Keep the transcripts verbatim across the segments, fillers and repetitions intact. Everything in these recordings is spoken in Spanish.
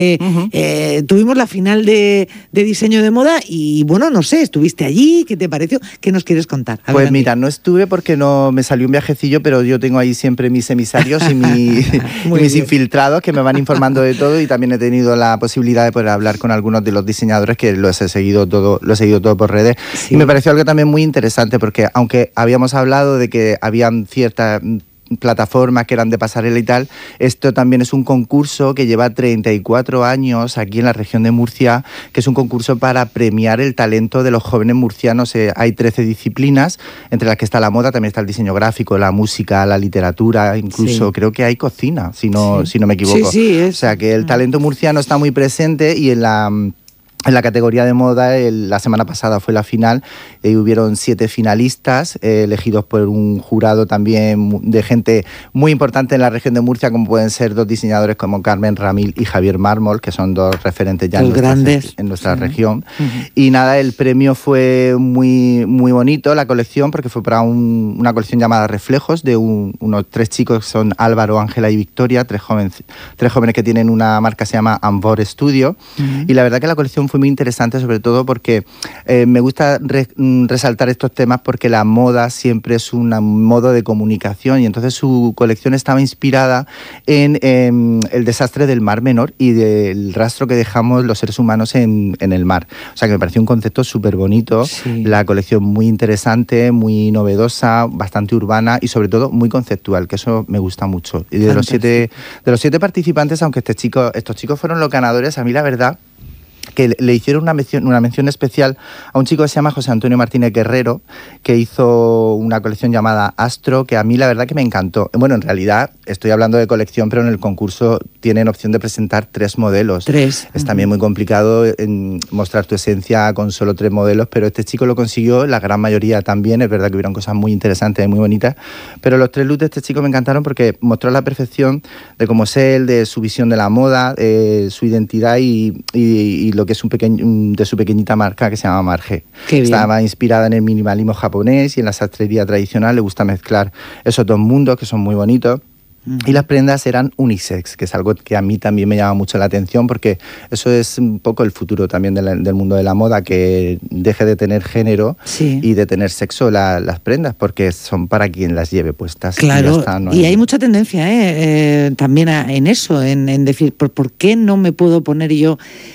Eh, uh-huh. eh, tuvimos la final de, de diseño de moda y bueno, no sé, estuviste allí, ¿qué te pareció? ¿Qué nos quieres contar? A pues ver, mira, no estuve porque no me salió un viajecillo, pero yo tengo ahí siempre mis emisarios y, mi, y mis infiltrados que me van informando de todo, y también he tenido la posibilidad de poder hablar con algunos de los diseñadores que los he seguido todo, lo he seguido todo por redes. Sí. Y me pareció algo también muy interesante porque aunque habíamos hablado de que habían ciertas plataformas que eran de pasarela y tal, esto también es un concurso que lleva treinta y cuatro años aquí en la región de Murcia, que es un concurso para premiar el talento de los jóvenes murcianos. Eh, hay trece disciplinas, entre las que está la moda, también está el diseño gráfico, la música, la literatura, incluso sí. creo que hay cocina, si no, sí. si no me equivoco. Sí, sí, es... O sea que el talento murciano está muy presente, y en la... En la categoría de moda, el, la semana pasada fue la final, y hubieron siete finalistas eh, elegidos por un jurado también de gente muy importante en la región de Murcia, como pueden ser dos diseñadores como Carmen Ramil y Javier Mármol, que son dos referentes ya en nuestra, grandes. en nuestra sí. región. Uh-huh. Y nada, el premio fue muy, muy bonito, la colección, porque fue para un, una colección llamada Reflejos, de un, unos tres chicos, que son Álvaro, Ángela y Victoria, tres jóvenes, tres jóvenes que tienen una marca que se llama Ambor Studio. Uh-huh. Y la verdad que la colección fue muy interesante, sobre todo porque eh, me gusta re, resaltar estos temas porque la moda siempre es un modo de comunicación, y entonces su colección estaba inspirada en eh, el desastre del Mar Menor y del rastro que dejamos los seres humanos en, en el mar. O sea que me pareció un concepto súper bonito, sí. la colección muy interesante, muy novedosa, bastante urbana y sobre todo muy conceptual, que eso me gusta mucho. Y de los siete, de los siete participantes, aunque este chico, estos chicos fueron los ganadores, a mí la verdad que le hicieron una mención, una mención especial a un chico que se llama José Antonio Martínez Guerrero, que hizo una colección llamada Astro, que a mí la verdad que me encantó. Bueno, en realidad estoy hablando de colección, pero en el concurso tienen opción de presentar tres modelos. Tres. Es también muy complicado en mostrar tu esencia con solo tres modelos, pero este chico lo consiguió, la gran mayoría también. Es verdad que hubieron cosas muy interesantes y muy bonitas, pero los tres looks de este chico me encantaron porque mostró la perfección de cómo es él, de su visión de la moda, eh, su identidad y, y, y lo que es un pequeño, de su pequeñita marca que se llama Marge. Estaba inspirada en el minimalismo japonés y en la sastrería tradicional. Le gusta mezclar esos dos mundos que son muy bonitos. Uh-huh. Y las prendas eran unisex, que es algo que a mí también me llama mucho la atención, porque eso es un poco el futuro también de la, del mundo de la moda, que deje de tener género sí. y de tener sexo la, las prendas, porque son para quien las lleve puestas. Claro, y, está, no hay... y hay mucha tendencia ¿eh? Eh, también a, en eso, en, en decir, ¿por, ¿por qué no me puedo poner yo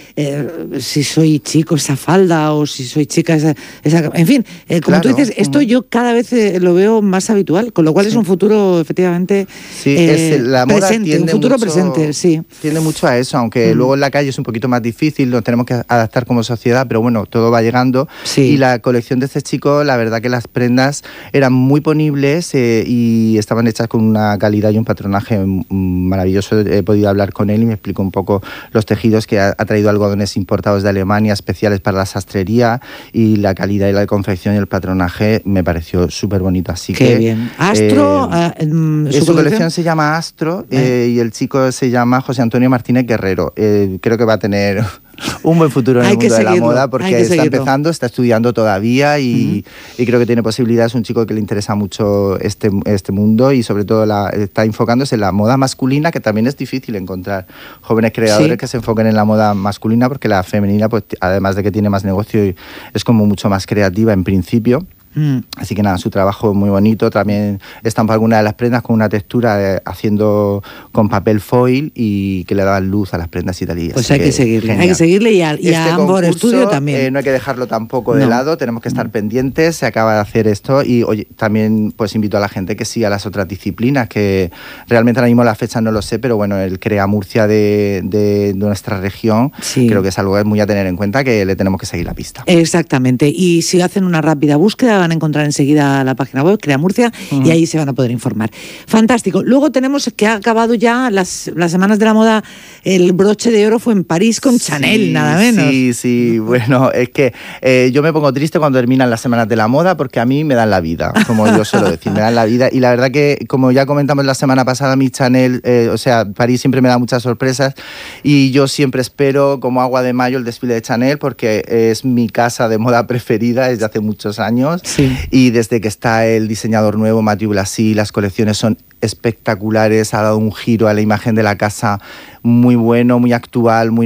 Eh, si soy chico esa falda, o si soy chica esa... esa en fin, eh, como claro. tú dices, esto uh-huh. yo cada vez eh, lo veo más habitual, con lo cual sí. es un futuro efectivamente sí, eh, es, la moda presente, un futuro mucho, presente, sí. Tiende mucho a eso, aunque uh-huh. luego en la calle es un poquito más difícil, nos tenemos que adaptar como sociedad, pero bueno, todo va llegando. Sí. Y la colección de este chico, la verdad que las prendas eran muy ponibles eh, y estaban hechas con una calidad y un patronaje maravilloso. He podido hablar con él y me explicó un poco los tejidos, que ha, ha traído algo importados de Alemania, especiales para la sastrería, y la calidad y la confección y el patronaje me pareció súper bonito. Así Qué que bien. Astro, eh, um, su, su colección se llama Astro eh, eh. y el chico se llama José Antonio Martínez Guerrero. Eh, creo que va a tener un buen futuro en el mundo de la moda, porque está empezando, está estudiando todavía y, uh-huh. y creo que tiene posibilidades. Es un chico que le interesa mucho este, este mundo, y sobre todo la, está enfocándose en la moda masculina, que también es difícil encontrar jóvenes creadores sí. que se enfoquen en la moda masculina, porque la femenina, pues además de que tiene más negocio, es como mucho más creativa en principio. Mm. Así que nada, su trabajo es muy bonito. También estampa algunas de las prendas con una textura de, haciendo con papel foil, y que le daban luz a las prendas y tal. Y pues hay que, que seguirle, genial. hay que seguirle y a, y este a Ambor Studio también. Eh, no hay que dejarlo tampoco de no. lado, tenemos que estar mm. pendientes. Se acaba de hacer esto y oye, también pues invito a la gente que siga las otras disciplinas, que realmente ahora mismo la fecha no lo sé, pero bueno, el Crea Murcia de, de, de nuestra región sí. creo que es algo muy a tener en cuenta, que le tenemos que seguir la pista. Exactamente, y si hacen una rápida búsqueda van a encontrar enseguida la página web Crea Murcia uh-huh. y ahí se van a poder informar. Fantástico. Luego tenemos que ha acabado ya las, las semanas de la moda. El broche de oro fue en París con sí, Chanel, nada menos. Sí, sí, bueno, es que eh, yo me pongo triste cuando terminan las semanas de la moda, porque a mí me dan la vida, como yo suelo decir, me dan la vida, y la verdad que, como ya comentamos la semana pasada, mi Chanel, eh, o sea, París siempre me da muchas sorpresas, y yo siempre espero como agua de mayo el desfile de Chanel, porque es mi casa de moda preferida desde hace muchos años. Sí. Y desde que está el diseñador nuevo, Mathieu Blassy, las colecciones son espectaculares, ha dado un giro a la imagen de la casa muy bueno, muy actual, muy